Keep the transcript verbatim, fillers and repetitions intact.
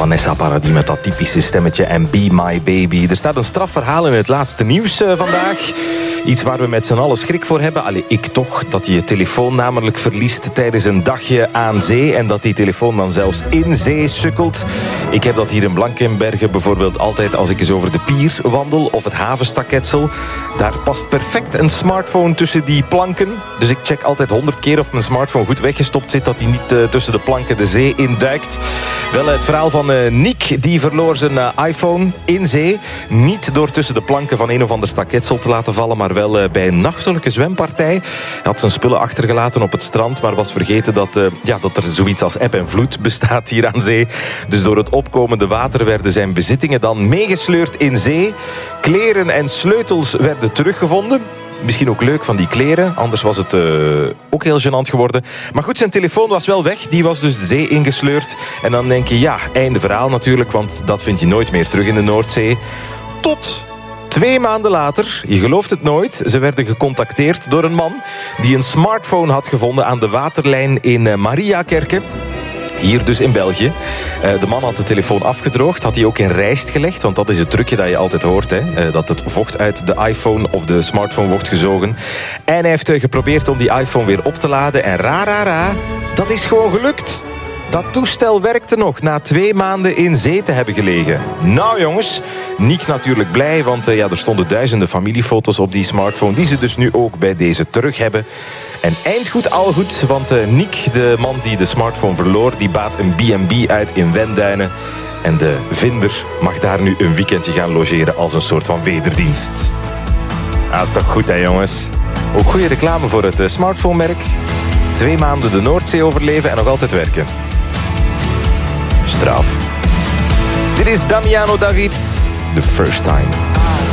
Vanessa Paradis met dat typische stemmetje en Be My Baby. Er staat een strafverhaal in het laatste nieuws uh, vandaag. Iets waar we met z'n allen schrik voor hebben. Allee, ik toch. Dat je je telefoon namelijk verliest tijdens een dagje aan zee. En dat die telefoon dan zelfs in zee sukkelt. Ik heb dat hier in Blankenberge bijvoorbeeld altijd als ik eens over de pier wandel. Of het havenstaketsel. Daar past perfect een smartphone tussen die planken. Dus ik check altijd honderd keer of mijn smartphone goed weggestopt zit. Dat hij niet uh, tussen de planken de zee induikt. Wel, het verhaal van uh, Nick. Die verloor zijn uh, iPhone in zee. Niet door tussen de planken van een of ander staketsel te laten vallen. Maar wel uh, bij een nachtelijke zwempartij. Hij had zijn spullen achtergelaten op het strand. Maar was vergeten dat, uh, ja, dat er zoiets als eb en vloed bestaat hier aan zee. Dus door het opkomende water werden zijn bezittingen dan meegesleurd in zee. Kleren en sleutels werden teruggevonden. Misschien ook leuk van die kleren, anders was het uh, ook heel gênant geworden. Maar goed, zijn telefoon was wel weg, die was dus de zee ingesleurd. En dan denk je, ja, einde verhaal natuurlijk, want dat vind je nooit meer terug in de Noordzee. Tot twee maanden later, je gelooft het nooit, ze werden gecontacteerd door een man die een smartphone had gevonden aan de waterlijn in uh, Mariakerke. Hier dus in België. De man had de telefoon afgedroogd. Had hij ook in rijst gelegd. Want dat is het trucje dat je altijd hoort. Hè? Dat het vocht uit de iPhone of de smartphone wordt gezogen. En hij heeft geprobeerd om die iPhone weer op te laden. En ra, ra, ra, dat is gewoon gelukt. Dat toestel werkte nog na twee maanden in zee te hebben gelegen. Nou jongens, Nick natuurlijk blij, want uh, ja, er stonden duizenden familiefoto's op die smartphone, die ze dus nu ook bij deze terug hebben. En eind goed, al goed, want uh, Nick, de man die de smartphone verloor, die baat een B en B uit in Wenduinen. En de vinder mag daar nu een weekendje gaan logeren als een soort van wederdienst. Dat is toch goed, hè jongens? Ook goede reclame voor het uh, smartphone-merk. Twee maanden de Noordzee overleven en nog altijd werken. Straf. Dit is Damiano David. The First Time.